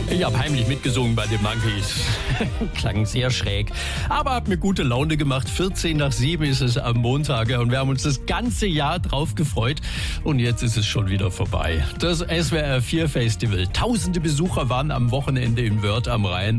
Ich habe heimlich mitgesungen bei den Monkeys. Klang sehr schräg, aber hat mir gute Laune gemacht. 6:45 ist es am Montag und wir haben uns das ganze Jahr drauf gefreut. Und jetzt ist es schon wieder vorbei. Das SWR 4 Festival. Tausende Besucher waren am Wochenende in Wörth am Rhein.